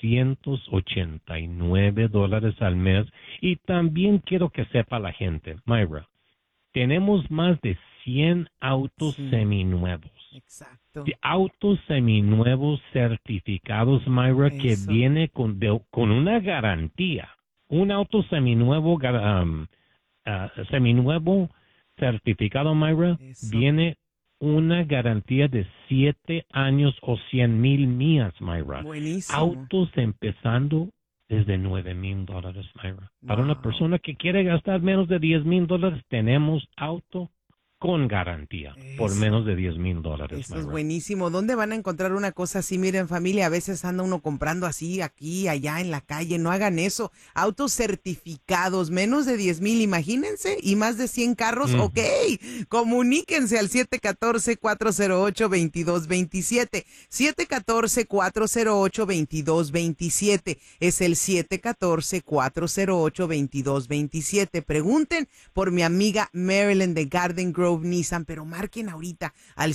$289 al mes. Y también quiero que sepa la gente, Myra, tenemos más de 100 autos seminuevos. Exacto. Autos seminuevos certificados, Myra, que viene con una garantía. Un auto seminuevo, seminuevo certificado, Myra, viene una garantía de 7 años o 100,000 millas, Myra. Buenísimo. Autos empezando desde $9,000, Myra. Para una persona que quiere gastar menos de $10,000, tenemos auto con garantía, por menos de $10,000. Eso es buenísimo. ¿Dónde van a encontrar una cosa así? Miren, familia, a veces anda uno comprando así, aquí, allá, en la calle. No hagan eso. Autos certificados, menos de 10,000, imagínense, y más de 100 carros. Ok, comuníquense al 714-408-2227. 714-408-2227. Es el 714-408-2227. Pregunten por mi amiga Marilyn de Garden Grove Nissan, pero marquen ahorita al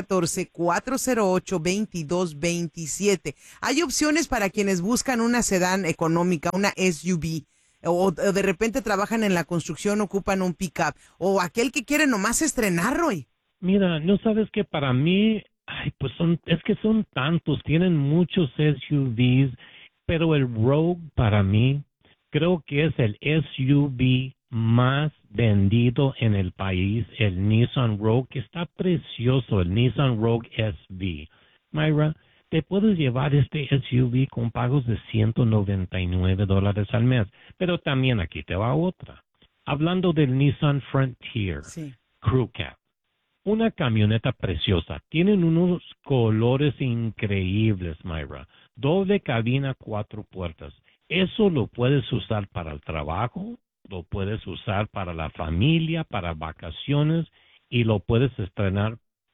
714-408-2227. Hay opciones para quienes buscan una sedán económica, una SUV, o de repente trabajan en la construcción, ocupan un pickup, o aquel que quiere nomás estrenar, Roy. Mira, no sabes que para mí, pues es que son tantos, tienen muchos SUVs, pero el Rogue para mí creo que es el SUV más vendido en el país, el Nissan Rogue, que está precioso, el Nissan Rogue SV. Mayra, te puedes llevar este SUV con pagos de $199 al mes, pero también aquí te va otra. Hablando del Nissan Frontier Crew Cab, una camioneta preciosa, tienen unos colores increíbles, Mayra, doble cabina, 4 puertas. Eso lo puedes usar para el trabajo, lo puedes usar para la familia, para vacaciones, y lo puedes estrenar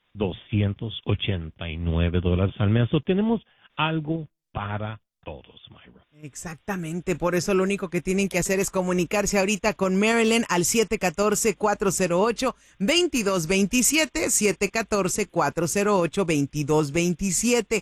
$289 al mes. So, tenemos algo para todos, Mayra. Exactamente, por eso lo único que tienen que hacer es comunicarse ahorita con Marilyn al 714-408-2227, 714-408-2227,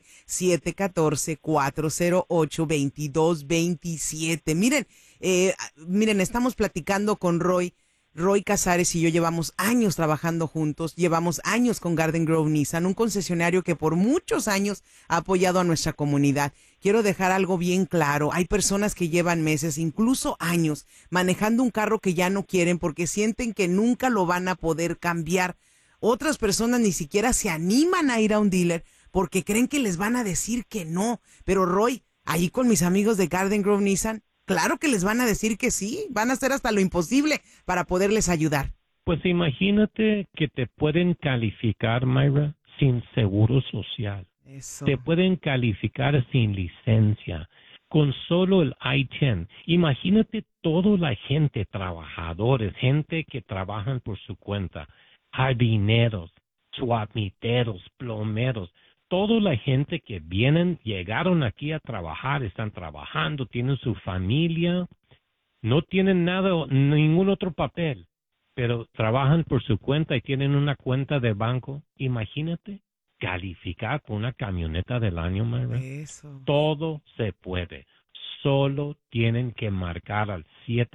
714-408-2227. Miren, estamos platicando con Roy Casares y yo llevamos años trabajando juntos, llevamos años con Garden Grove Nissan, un concesionario que por muchos años ha apoyado a nuestra comunidad. Quiero dejar algo bien claro, hay personas que llevan meses, incluso años, manejando un carro que ya no quieren porque sienten que nunca lo van a poder cambiar. Otras personas ni siquiera se animan a ir a un dealer porque creen que les van a decir que no. Pero Roy, ahí con mis amigos de Garden Grove Nissan, claro que les van a decir que sí, van a hacer hasta lo imposible para poderles ayudar. Pues imagínate que te pueden calificar, Mayra, sin seguro social. Eso. Te pueden calificar sin licencia, con solo el I-10. Imagínate toda la gente, trabajadores, gente que trabajan por su cuenta, jardineros, suamiteros, plomeros, toda la gente que llegaron aquí a trabajar, están trabajando, tienen su familia, no tienen nada, ningún otro papel, pero trabajan por su cuenta y tienen una cuenta de banco. Imagínate calificar por una camioneta del año, Mayra. Eso. Todo se puede. Solo tienen que marcar al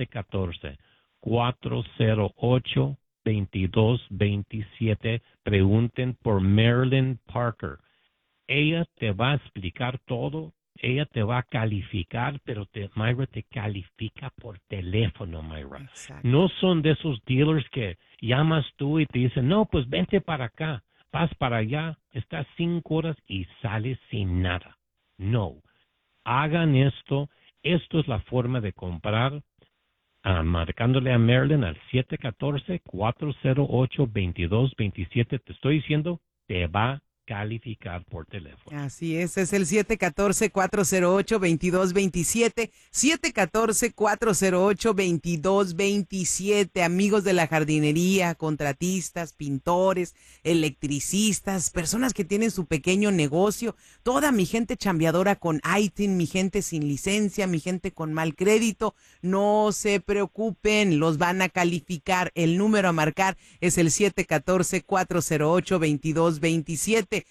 714-408-2227. Pregunten por Marilyn Parker. Ella te va a explicar todo, ella te va a calificar, pero Mayra te califica por teléfono, Mayra. Exacto. No son de esos dealers que llamas tú y te dicen, no, pues vente para acá, vas para allá, estás 5 horas y sales sin nada. No, hagan esto es la forma de comprar, marcándole a Marilyn al 714-408-2227. Te estoy diciendo, te va a calificar por teléfono. Así es el 714-408-2227, 714-408-2227. Amigos de la jardinería, contratistas, pintores, electricistas, personas que tienen su pequeño negocio, toda mi gente chambeadora con ITIN, mi gente sin licencia, mi gente con mal crédito, no se preocupen, los van a calificar. El número a marcar es el 714-408-2227.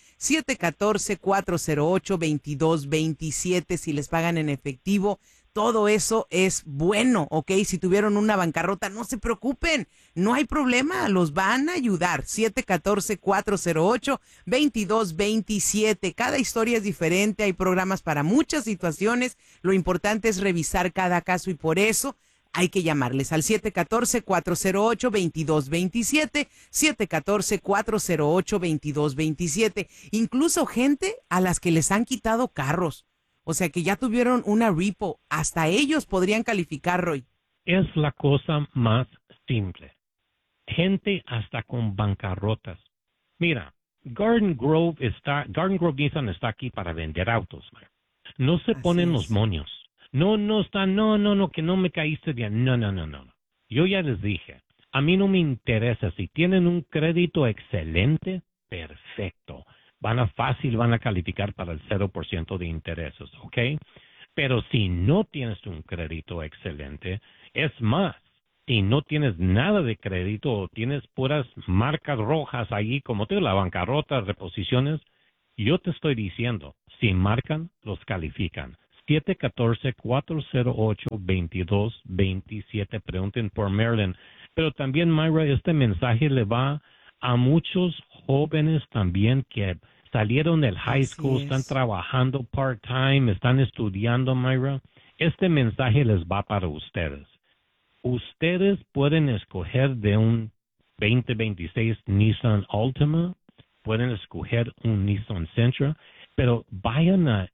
714-408-2227. Si les pagan en efectivo, todo eso es bueno, ¿ok? Si tuvieron una bancarrota, no se preocupen, no hay problema, los van a ayudar. 714-408-2227. Cada historia es diferente, hay programas para muchas situaciones. Lo importante es revisar cada caso y por eso hay que llamarles al 714-408-2227, 714-408-2227. Incluso gente a las que les han quitado carros, o sea que ya tuvieron una repo, hasta ellos podrían calificar, Roy. Es la cosa más simple. gente hasta con bancarrotas. Mira, Garden Grove Nissan está aquí para vender autos. No se ponen los moños. No, que no me caíste bien. No. Yo ya les dije, a mí no me interesa. Si tienen un crédito excelente, perfecto. Van a calificar para el 0% de intereses, ¿ok? Pero si no tienes un crédito excelente, es más, si no tienes nada de crédito o tienes puras marcas rojas ahí, como te digo, la bancarrota, reposiciones, yo te estoy diciendo, si marcan, los califican. 714-408-2227, pregunten por Marilyn. Pero también, Mayra, este mensaje le va a muchos jóvenes también que salieron del high school, están trabajando part-time, están estudiando, Mayra. Este mensaje les va para ustedes. Ustedes pueden escoger de un 2026 Nissan Altima, pueden escoger un Nissan Sentra, pero vayan a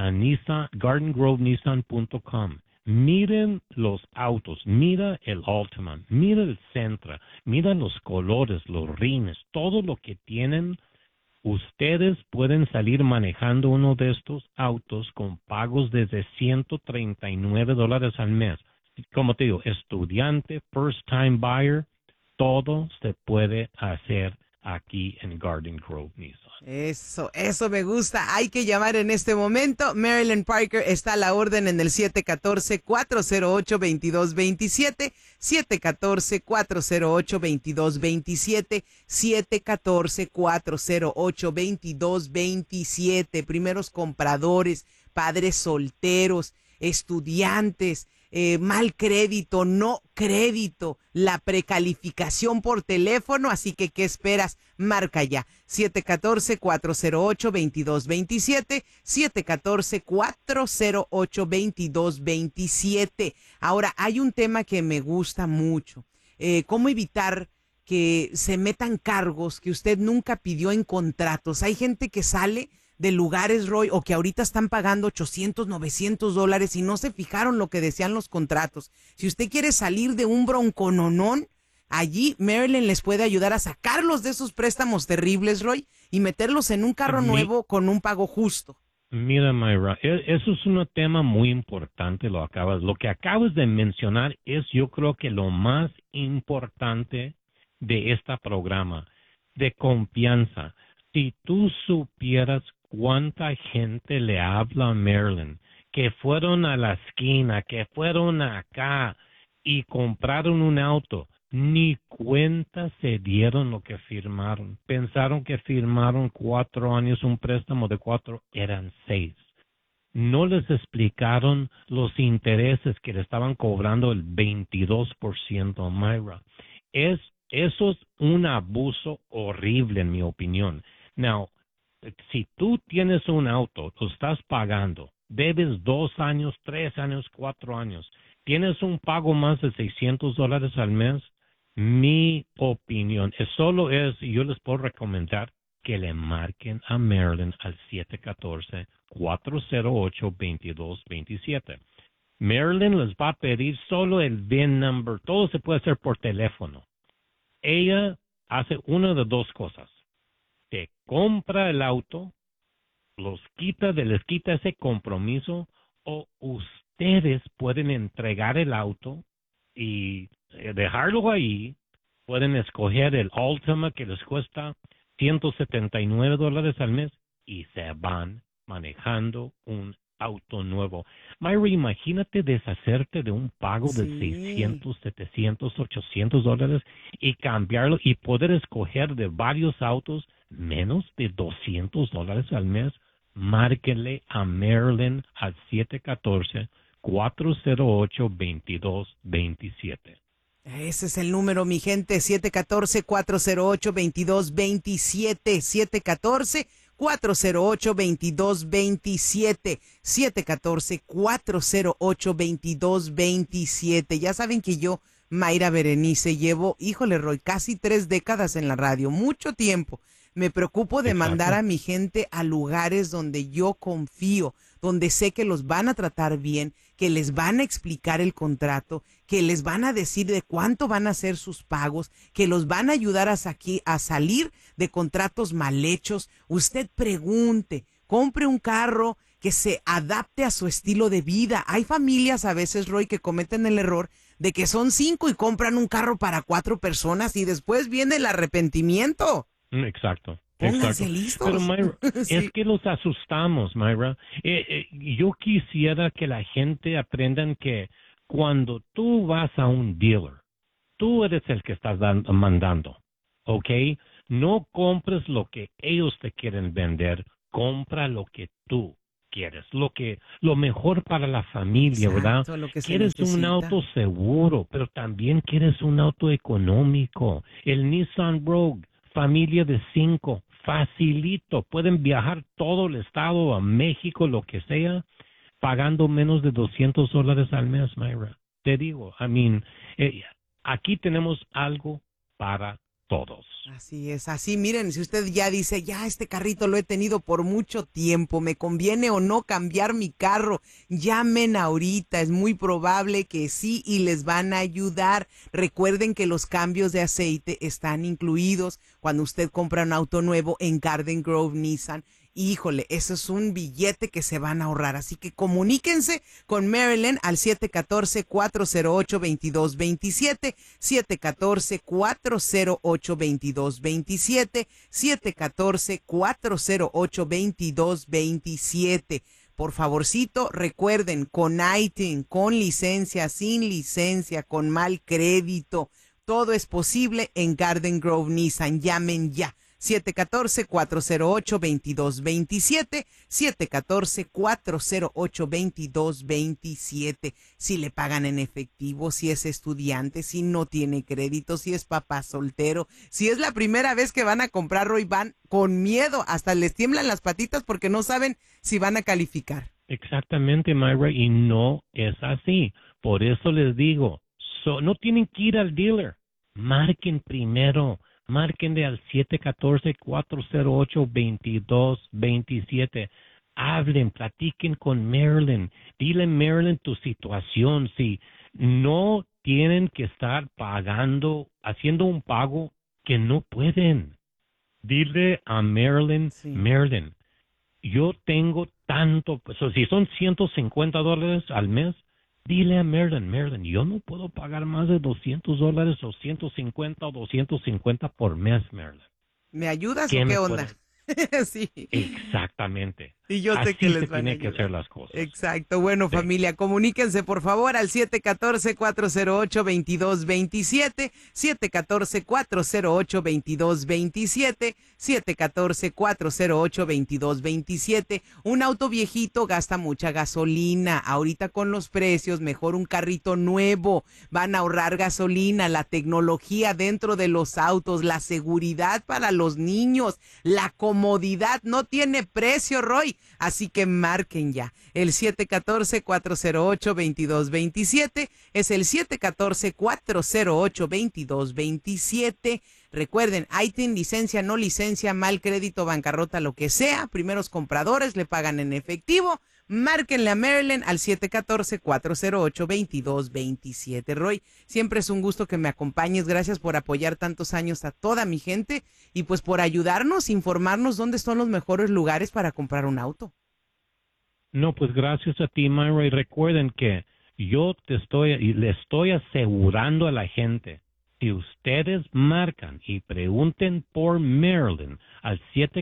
GardenGroveNissan.com. Miren los autos, mira el Altima, mira el Sentra, mira los colores, los rines, todo lo que tienen. Ustedes pueden salir manejando uno de estos autos con pagos desde $139 al mes. Como te digo, estudiante, first time buyer, todo se puede hacer aquí en Garden Grove Nissan. Eso me gusta. Hay que llamar en este momento. Marilyn Parker está a la orden en el 714-408-2227, 714-408-2227, 714-408-2227. Primeros compradores, padres solteros, estudiantes, mal crédito, no crédito, la precalificación por teléfono, así que ¿qué esperas? Marca ya, 714-408-2227, 714-408-2227. Ahora, hay un tema que me gusta mucho, ¿cómo evitar que se metan cargos que usted nunca pidió en contratos? Hay gente que sale de lugares, Roy, o que ahorita están pagando $800, $900 y no se fijaron lo que decían los contratos. Si usted quiere salir de un broncononón, allí Marilyn les puede ayudar a sacarlos de esos préstamos terribles, Roy, y meterlos en un carro nuevo con un pago justo. Mira, Mayra, eso es un tema muy importante, lo que acabas de mencionar es, yo creo que lo más importante de este programa, de confianza. Si tú supieras cuánta gente le habla a Marilyn, que fueron a la esquina, que fueron acá y compraron un auto, ni cuenta se dieron lo que firmaron. Pensaron que firmaron 4 años, un préstamo de 4, eran 6. No les explicaron los intereses que le estaban cobrando el 22%, Mayra. Eso es un abuso horrible, en mi opinión. Now, si tú tienes un auto, lo estás pagando, debes 2 años, 3 años, 4 años, tienes un pago más de $600 al mes, mi opinión, yo les puedo recomendar que le marquen a Marilyn al 714-408-2227. Marilyn les va a pedir solo el VIN number, todo se puede hacer por teléfono. Ella hace una de 2 cosas. Te compra el auto, les quita ese compromiso, o ustedes pueden entregar el auto y dejarlo ahí. Pueden escoger el Altima que les cuesta $179 al mes y se van manejando un auto nuevo. Mayra, imagínate deshacerte de un pago de $600, $700, $800 y cambiarlo y poder escoger de varios autos menos de $200 al mes. Márquenle a Marilyn al 714-408-2227. Ese es el número, mi gente, 714-408-2227, 714-408-2227, 714-408-2227. Ya saben que yo, Mayra Berenice, llevo, híjole, Roy, casi 3 décadas en la radio, mucho tiempo. Me preocupo de mandar a mi gente a lugares donde yo confío, donde sé que los van a tratar bien, que les van a explicar el contrato, que les van a decir de cuánto van a ser sus pagos, que los van a ayudar a salir de contratos mal hechos. Usted pregunte, compre un carro que se adapte a su estilo de vida. Hay familias a veces, Roy, que cometen el error de que son 5 y compran un carro para 4 personas y después viene el arrepentimiento. Exacto. Pónganse Exacto. listos. Pero Mayra, Sí. es que los asustamos, Mayra. Yo quisiera que la gente aprendan que cuando tú vas a un dealer, tú eres el que estás mandando, ¿ok? No compres lo que ellos te quieren vender, compra lo que tú quieres, lo mejor para la familia, Exacto, ¿verdad? lo que se Quieres un necesita. auto seguro, pero también quieres un auto económico. El Nissan Rogue, familia de 5, facilito, pueden viajar todo el estado, a México, lo que sea, pagando menos de $200 al mes, Mayra. Te digo, aquí tenemos algo para todos. Así es, así miren, si usted ya dice, ya este carrito lo he tenido por mucho tiempo, ¿me conviene o no cambiar mi carro? Llamen ahorita, es muy probable que sí y les van a ayudar. Recuerden que los cambios de aceite están incluidos cuando usted compra un auto nuevo en Garden Grove Nissan. Híjole, eso es un billete que se van a ahorrar, así que comuníquense con Marilyn al 714-408-2227, 714-408-2227, 714-408-2227. Por favorcito, recuerden, con ITIN, con licencia, sin licencia, con mal crédito, todo es posible en Garden Grove Nissan. Llamen ya. 714-408-2227, 714-408-2227. Si le pagan en efectivo, si es estudiante, si no tiene crédito, si es papá soltero, si es la primera vez que van a comprar, Roy, van con miedo, hasta les tiemblan las patitas porque no saben si van a calificar. Exactamente, Mayra, y no es así. Por eso les digo, no tienen que ir al dealer. Marquen primero. Márquenle al 714-408-2227. Hablen, platiquen con Marilyn. Dile a Marilyn tu situación. Si no tienen que estar haciendo un pago que no pueden. Dile a Marilyn, Marilyn, yo tengo tanto, si son $150 al mes, dile a Marilyn, yo no puedo pagar más de $200 o 150 o 250 por mes, Marilyn. ¿Me ayudas o qué onda? Sí. Exactamente. Y yo sé Así que les se van a tiene que ayudar. hacer las cosas. Exacto. Bueno, Sí. familia, comuníquense por favor al 714-408-2227, 714-408-2227, 714-408-2227. Un auto viejito gasta mucha gasolina. Ahorita con los precios, mejor un carrito nuevo. Van a ahorrar gasolina, la tecnología dentro de los autos, la seguridad para los niños, la comodidad. No tiene precio, Roy. Así que marquen ya. El 714-408-2227 es el 714-408-2227. Recuerden, ITIN, licencia, no licencia, mal crédito, bancarrota, lo que sea. Primeros compradores le pagan en efectivo. Márquenle a Marilyn al 714-408-2227. Roy, siempre es un gusto que me acompañes. Gracias por apoyar tantos años a toda mi gente y pues por ayudarnos, informarnos dónde son los mejores lugares para comprar un auto. No, pues gracias a ti, Mayra, y recuerden que yo le estoy asegurando a la gente, si ustedes marcan y pregunten por Marilyn al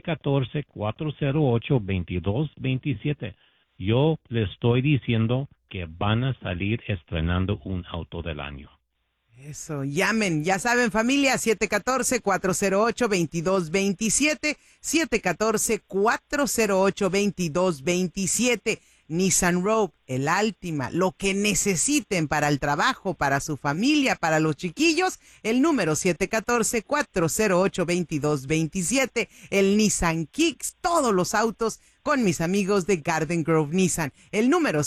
714-408-2227, yo les estoy diciendo que van a salir estrenando un auto del año. Eso, llamen, ya saben familia, 714-408-2227, 714-408-2227, Nissan Rogue, el Altima, lo que necesiten para el trabajo, para su familia, para los chiquillos, el número 714-408-2227, el Nissan Kicks, todos los autos con mis amigos de Garden Grove Nissan, el número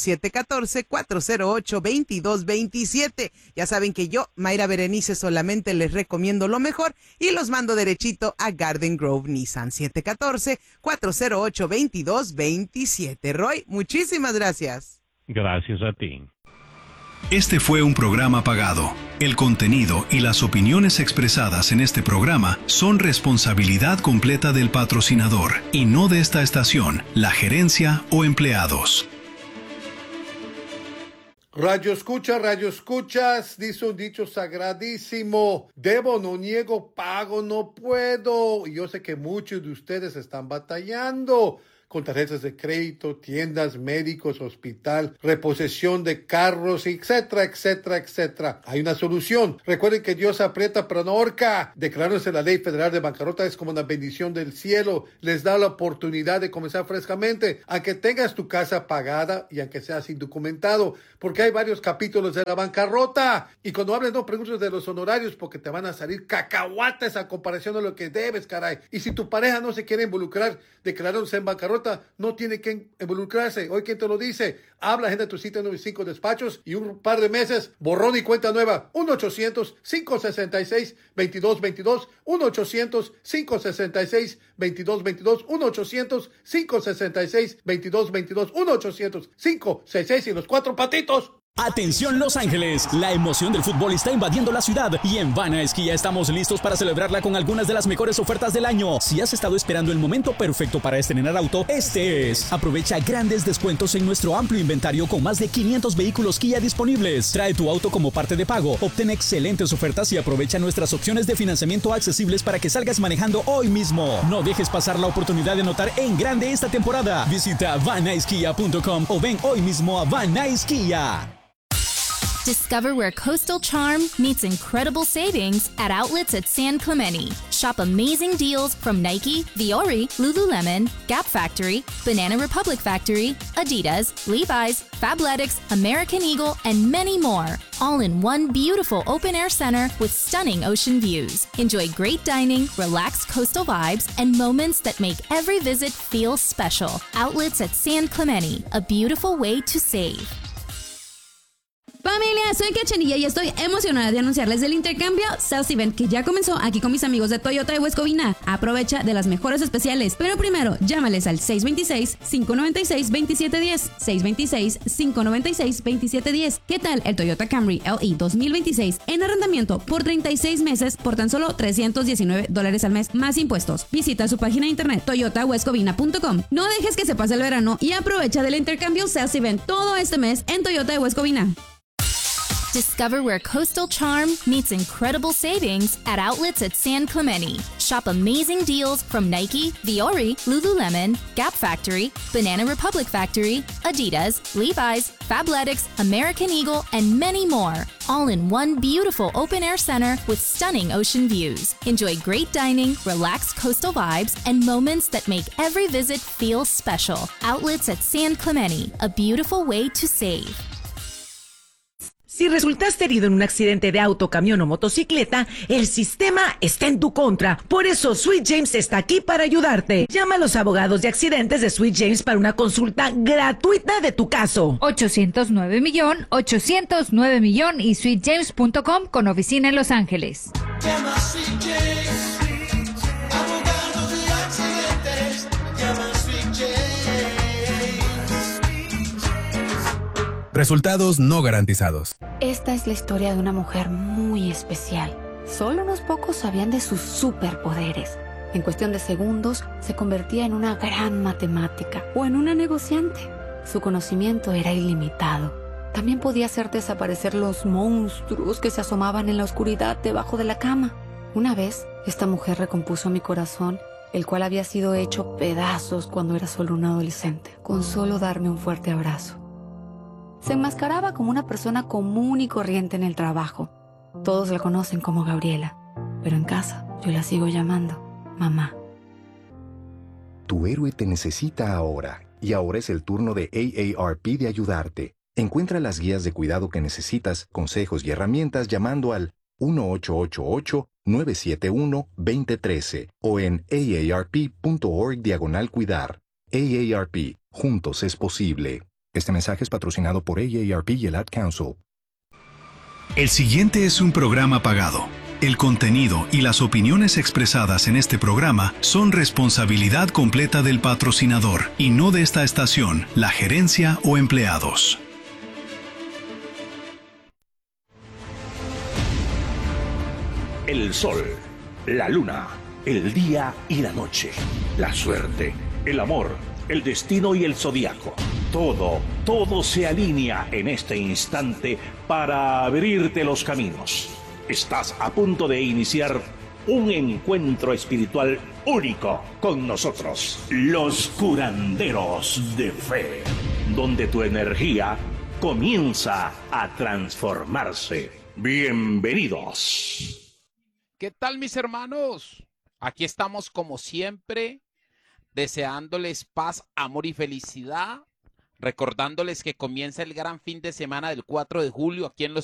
714-408-2227. Ya saben que yo, Mayra Berenice, solamente les recomiendo lo mejor y los mando derechito a Garden Grove Nissan, 714-408-2227. Roy, muchísimas gracias. Gracias a ti. Este fue un programa pagado. El contenido y las opiniones expresadas en este programa son responsabilidad completa del patrocinador y no de esta estación, la gerencia o empleados. Radio escuchas, dice un dicho sagradísimo: debo, no niego, pago, no puedo. Y yo sé que muchos de ustedes están batallando con tarjetas de crédito, tiendas, médicos, hospital, reposición de carros, etcétera, etcétera, etcétera. Hay una solución. Recuerden que Dios aprieta pero no ahorca. Declarándose la ley federal de bancarrota es como una bendición del cielo. Les da la oportunidad de comenzar frescamente, aunque tengas tu casa pagada y aunque seas indocumentado, porque hay varios capítulos de la bancarrota. Y cuando hables, no preguntes de los honorarios, porque te van a salir cacahuates a comparación de lo que debes, caray. Y si tu pareja no se quiere involucrar declarándose en bancarrota, no tiene que involucrarse. Hoy, ¿quién te lo dice? Habla, agenda tu cita en 95 despachos y un par de meses, borrón y cuenta nueva. 1-800-566-2222. 1-800-566-2222. 1-800-566-2222. 1-800-566 y los 4 patitos. Atención Los Ángeles, la emoción del fútbol está invadiendo la ciudad y en Vana Esquí estamos listos para celebrarla con algunas de las mejores ofertas del año. Si has estado esperando el momento perfecto para estrenar auto, este es. Aprovecha grandes descuentos en nuestro amplio inventario con más de 500 vehículos Kia disponibles. Trae tu auto como parte de pago, obtén excelentes ofertas y aprovecha nuestras opciones de financiamiento accesibles para que salgas manejando hoy mismo. No dejes pasar la oportunidad de anotar en grande esta temporada. Visita vanaesquia.com o ven hoy mismo a Vana Esquia. Discover where coastal charm meets incredible savings at outlets at San Clemente. Shop amazing deals from Nike, Viore, Lululemon, Gap Factory, Banana Republic Factory, Adidas, Levi's, Fabletics, American Eagle, and many more. All in one beautiful open-air center with stunning ocean views. Enjoy great dining, relaxed coastal vibes, and moments that make every visit feel special. Outlets at San Clemente, a beautiful way to save. Familia, soy Cachanilla y estoy emocionada de anunciarles el intercambio Sales Event que ya comenzó aquí con mis amigos de Toyota de West Covina. Aprovecha de las mejores especiales, pero primero llámales al 626-596-2710. 626-596-2710. ¿Qué tal el Toyota Camry LE 2026 en arrendamiento por 36 meses por tan solo $319 al mes más impuestos? Visita su página de internet toyotawestcovina.com. No dejes que se pase el verano y aprovecha del intercambio Sales Event todo este mes en Toyota de West Covina. Discover where coastal charm meets incredible savings at outlets at San Clemente. Shop amazing deals from Nike, Viore, Lululemon, Gap Factory, Banana Republic Factory, Adidas, Levi's, Fabletics, American Eagle, and many more. All in one beautiful open-air center with stunning ocean views. Enjoy great dining, relaxed coastal vibes, and moments that make every visit feel special. Outlets at San Clemente, a beautiful way to save. Si resultaste herido en un accidente de auto, camión o motocicleta, el sistema está en tu contra. Por eso Sweet James está aquí para ayudarte. Llama a los abogados de accidentes de Sweet James para una consulta gratuita de tu caso. 809-809 y sweetjames.com con oficina en Los Ángeles. Llama a Sweet James, abogados de accidentes. Llama a Sweet James. Resultados no garantizados. Esta es la historia de una mujer muy especial. Solo unos pocos sabían de sus superpoderes. En cuestión de segundos, se convertía en una gran matemática o en una negociante. Su conocimiento era ilimitado. También podía hacer desaparecer los monstruos que se asomaban en la oscuridad debajo de la cama. Una vez, esta mujer recompuso mi corazón, el cual había sido hecho pedazos cuando era solo un adolescente, con solo darme un fuerte abrazo. Se enmascaraba como una persona común y corriente en el trabajo. Todos la conocen como Gabriela, pero en casa yo la sigo llamando mamá. Tu héroe te necesita ahora, y ahora es el turno de AARP de ayudarte. Encuentra las guías de cuidado que necesitas, consejos y herramientas llamando al 1-888-971-2013 o en aarp.org/cuidar. AARP, juntos es posible. Este mensaje es patrocinado por AARP y el Ad Council. El siguiente es un programa pagado. El contenido y las opiniones expresadas en este programa son responsabilidad completa del patrocinador y no de esta estación, la gerencia o empleados. el sol, la luna, el día y la noche, la suerte, el amor, el destino y el zodiaco. Todo se alinea en este instante para abrirte los caminos. Estás a punto de iniciar un encuentro espiritual único con nosotros, los curanderos de fe, donde tu energía comienza a transformarse. Bienvenidos. ¿Qué tal, mis hermanos? Aquí estamos como siempre, deseándoles paz, amor y felicidad, recordándoles que comienza el gran fin de semana del 4 de julio aquí en los